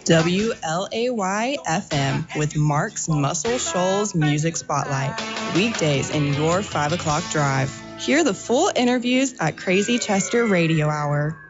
WLAY FM with Mark's Muscle Shoals Music Spotlight. Weekdays in your 5 o'clock drive. Hear the full interviews at Crazy Chester Radio Hour.